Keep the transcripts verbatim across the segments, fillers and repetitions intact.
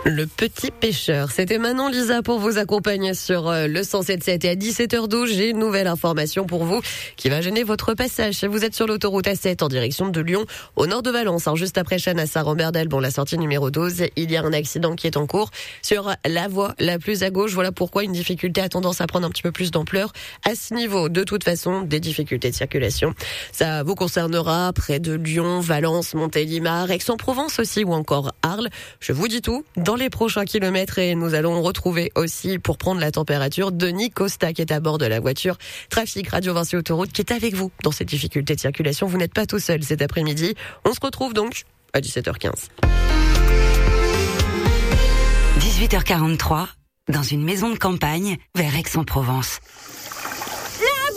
Le petit pêcheur, c'était Manon Lisa pour vous accompagner sur le cent sept sept et à dix-sept heures douze, j'ai une nouvelle information pour vous qui va gêner votre passage. Si vous êtes sur l'autoroute A sept en direction de Lyon, au nord de Valence, hein, juste après Chêne à Saint-Rambert-d'Albon, la sortie numéro douze, il y a un accident qui est en cours sur la voie la plus à gauche. Voilà pourquoi une difficulté a tendance à prendre un petit peu plus d'ampleur à ce niveau. De toute façon, des difficultés de circulation, ça vous concernera près de Lyon, Valence, Montélimar, Aix-en-Provence aussi ou encore Arles. Je vous dis tout dans les prochains kilomètres et nous allons retrouver aussi pour prendre la température Denis Costa qui est à bord de la voiture Trafic Radio Vinci Autoroute qui est avec vous dans ces difficultés de circulation. Vous n'êtes pas tout seul cet après-midi. On se retrouve donc à dix-sept heures quinze. dix-huit heures quarante-trois, dans une maison de campagne vers Aix-en-Provence. La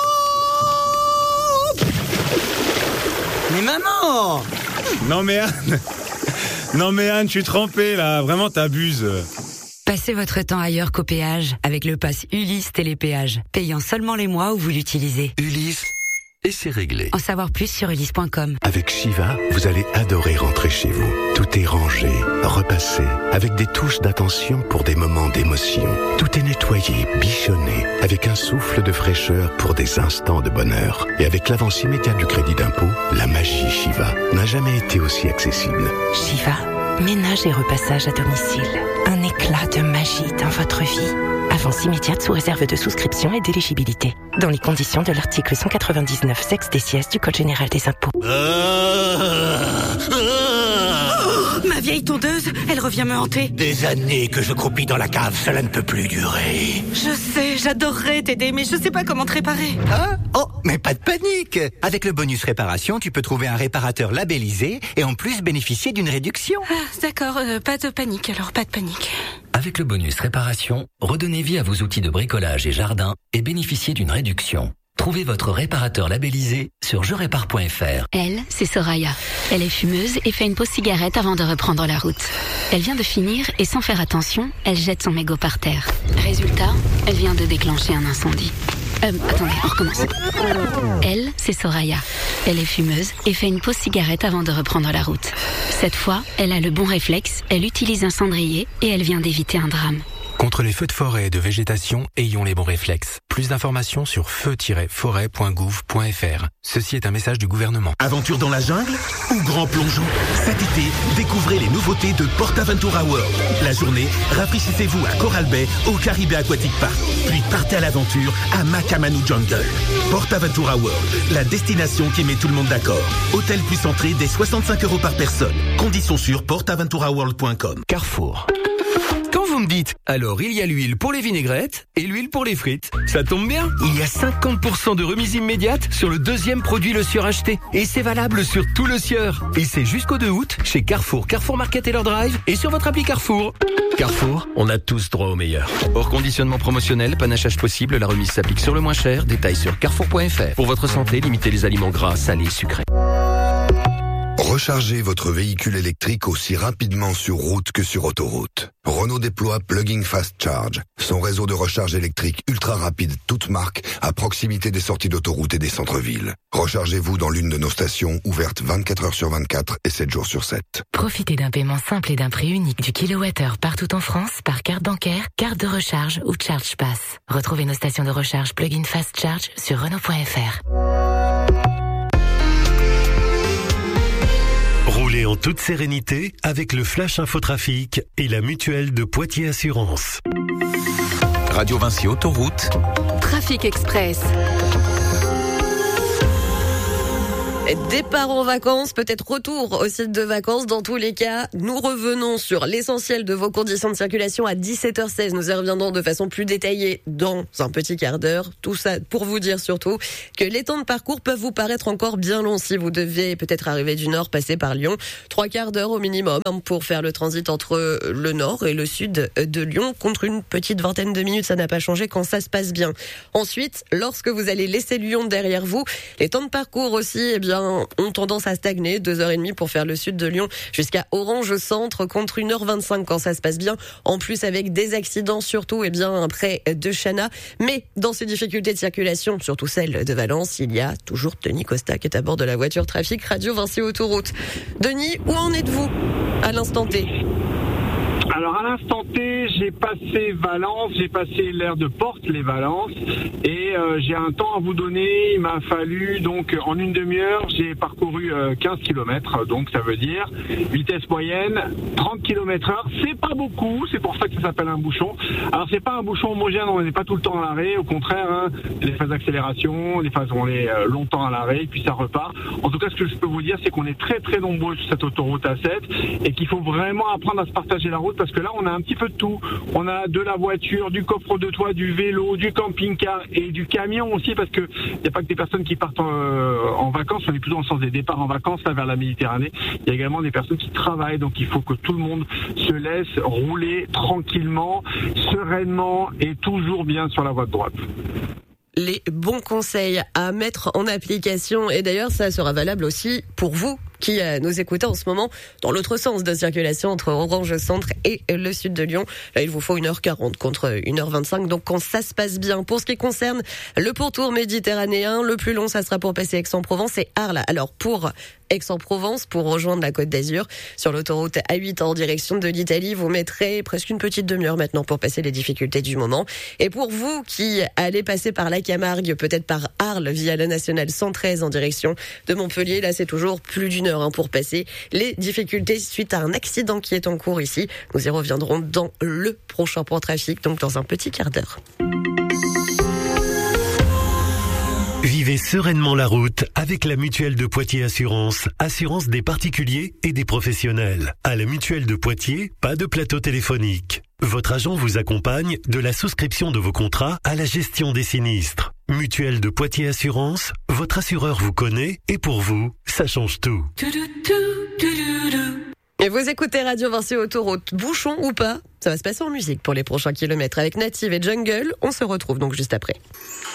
bombe! Mais maman! Non mais Anne, non mais Anne, je suis trempé là, vraiment t'abuses. Passez votre temps ailleurs qu'au péage avec le pass Ulysse Télépéage, payant seulement les mois où vous l'utilisez. Ulysse, et c'est réglé. En savoir plus sur ulysse point com. Avec Shiva, vous allez adorer rentrer chez vous. Tout est rangé, repassé, avec des touches d'attention pour des moments d'émotion. Tout est nettoyé, bichonné, avec un souffle de fraîcheur pour des instants de bonheur. Et avec l'avance immédiate du crédit d'impôt, la magie Shiva n'a jamais été aussi accessible. Shiva, ménage et repassage à domicile. Un éclat de magie dans votre vie. Avance immédiate sous réserve de souscription et d'éligibilité. Dans les conditions de l'article cent quatre-vingt-dix-neuf sexe des sièges du Code général des impôts. Oh, ma vieille tondeuse, elle revient me hanter. Des années que je croupis dans la cave, cela ne peut plus durer. Je sais, j'adorerais t'aider, mais je sais pas comment te réparer. Hein? Oh, mais pas de panique! Avec le bonus réparation, tu peux trouver un réparateur labellisé et en plus bénéficier d'une réduction. Ah, d'accord, euh, pas de panique, alors pas de panique. Avec le bonus réparation, redonnez vie à vos outils de bricolage et jardin et bénéficiez d'une réduction. Trouvez votre réparateur labellisé sur je répare point f r. Elle, c'est Soraya. Elle est fumeuse et fait une pause cigarette avant de reprendre la route. Elle vient de finir et sans faire attention, elle jette son mégot par terre. Résultat, elle vient de déclencher un incendie. Euh, attendez, on recommence. Elle, c'est Soraya. Elle est fumeuse et fait une pause cigarette avant de reprendre la route. Cette fois, elle a le bon réflexe, elle utilise un cendrier et elle vient d'éviter un drame. Contre les feux de forêt et de végétation, ayons les bons réflexes. Plus d'informations sur feu tiret forêt point gouv point f r. Ceci est un message du gouvernement. Aventure dans la jungle ou grand plongeon? Cet été, découvrez les nouveautés de PortAventura World. La journée, rafraîchissez-vous à Coral Bay au Caribé Aquatic Park. Puis partez à l'aventure à Makamanu Jungle. PortAventura World, la destination qui met tout le monde d'accord. Hôtel plus entrée dès soixante-cinq euros par personne. Conditions sur port aventura world point com. Carrefour. Quand vous me dites, alors il y a l'huile pour les vinaigrettes et l'huile pour les frites. Ça tombe bien, il y a cinquante pour cent de remise immédiate sur le deuxième produit Le Sieur acheté. Et c'est valable sur tout Le Sieur. Et c'est jusqu'au deux août chez Carrefour, Carrefour Market et leur drive et sur votre appli Carrefour. Carrefour, on a tous droit au meilleur. Hors conditionnement promotionnel, panachage possible, la remise s'applique sur le moins cher. Détails sur carrefour point f r. Pour votre santé, limitez les aliments gras, salés, sucrés. Rechargez votre véhicule électrique aussi rapidement sur route que sur autoroute. Renault déploie Plug-in Fast Charge, son réseau de recharge électrique ultra rapide toute marque à proximité des sorties d'autoroute et des centres-villes. Rechargez-vous dans l'une de nos stations ouvertes vingt-quatre heures sur vingt-quatre et sept jours sur sept. Profitez d'un paiement simple et d'un prix unique du kilowattheure partout en France par carte bancaire, carte de recharge ou Charge Pass. Retrouvez nos stations de recharge Plug-in Fast Charge sur Renault point f r. Roulez en toute sérénité avec le Flash Infotrafic et la mutuelle de Poitiers Assurance. Radio Vinci Autoroute. Trafic Express. Départ en vacances, peut-être retour au site de vacances. Dans tous les cas, nous revenons sur l'essentiel de vos conditions de circulation à dix-sept heures seize. Nous y reviendrons de façon plus détaillée dans un petit quart d'heure. Tout ça pour vous dire surtout que les temps de parcours peuvent vous paraître encore bien longs si vous devez peut-être arriver du nord, passer par Lyon. Trois quarts d'heure au minimum pour faire le transit entre le nord et le sud de Lyon. Contre une petite vingtaine de minutes, ça n'a pas changé quand ça se passe bien. Ensuite, lorsque vous allez laisser Lyon derrière vous, les temps de parcours aussi, eh bien, ont tendance à stagner. Deux heures et demie pour faire le sud de Lyon jusqu'à Orange Centre contre une heure vingt-cinq quand ça se passe bien. En plus avec des accidents surtout, eh bien, près de Chana. Mais dans ces difficultés de circulation, surtout celle de Valence, il y a toujours Denis Costa qui est à bord de la voiture Trafic Radio Vinci Autoroute. Denis, où en êtes-vous à l'instant T ? Alors à l'instant T, j'ai passé Valence, j'ai passé l'aire de Porte, les Valences, et euh, j'ai un temps à vous donner. Il m'a fallu, donc en une demi-heure, j'ai parcouru euh, quinze kilomètres, donc ça veut dire vitesse moyenne, trente kilomètres heure. C'est pas beaucoup, c'est pour ça que ça s'appelle un bouchon. Alors c'est pas un bouchon homogène, on n'est pas tout le temps à l'arrêt, au contraire, hein, les phases d'accélération, les phases où on est euh, longtemps à l'arrêt, puis ça repart. En tout cas, ce que je peux vous dire, c'est qu'on est très très nombreux sur cette autoroute A sept et qu'il faut vraiment apprendre à se partager la route, parce que là on a un petit peu de tout. On a de la voiture, du coffre de toit, du vélo, du camping-car et du camion aussi, parce que il n'y a pas que des personnes qui partent en, euh, en vacances, on est plutôt dans le sens des départs en vacances là vers la Méditerranée. Il y a également des personnes qui travaillent, donc il faut que tout le monde se laisse rouler tranquillement, sereinement et toujours bien sur la voie de droite. Les bons conseils à mettre en application, et d'ailleurs ça sera valable aussi pour vous qui nous écoutez en ce moment dans l'autre sens de circulation entre Orange Centre et le sud de Lyon. Là, il vous faut une heure quarante contre une heure vingt-cinq, donc quand ça se passe bien. Pour ce qui concerne le pourtour méditerranéen, le plus long, ça sera pour passer Aix-en-Provence et Arles. Alors pour Aix-en-Provence, pour rejoindre la Côte d'Azur, sur l'autoroute A huit en direction de l'Italie, vous mettrez presque une petite demi-heure maintenant pour passer les difficultés du moment. Et pour vous qui allez passer par la Camargue, peut-être par Arles via la nationale cent treize en direction de Montpellier, là c'est toujours plus d'une heure pour passer les difficultés suite à un accident qui est en cours ici. Nous y reviendrons dans le prochain point trafic, donc dans un petit quart d'heure. Vivez sereinement la route avec la Mutuelle de Poitiers Assurance, assurance des particuliers et des professionnels. À la Mutuelle de Poitiers, pas de plateau téléphonique. Votre agent vous accompagne de la souscription de vos contrats à la gestion des sinistres. Mutuelle de Poitiers Assurance, votre assureur vous connaît et pour vous, ça change tout. Et vous écoutez Radio Vinci Autoroute, bouchon ou pas, ça va se passer en musique pour les prochains kilomètres avec Native et Jungle. On se retrouve donc juste après.